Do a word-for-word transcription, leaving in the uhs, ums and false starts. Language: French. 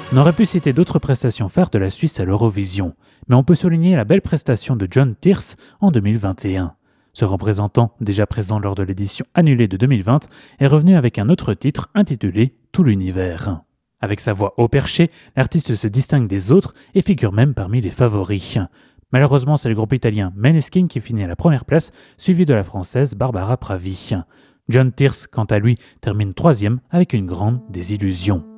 On aurait pu citer d'autres prestations phares de la Suisse à l'Eurovision, mais on peut souligner la belle prestation de John Tears en deux mille vingt et un. Ce représentant, déjà présent lors de l'édition annulée de deux mille vingt, est revenu avec un autre titre intitulé « Tout l'univers ». Avec sa voix haut perchée, l'artiste se distingue des autres et figure même parmi les favoris. Malheureusement, c'est le groupe italien Måneskin qui finit à la première place, suivi de la française Barbara Pravi. John Tears, quant à lui, termine troisième avec une grande désillusion.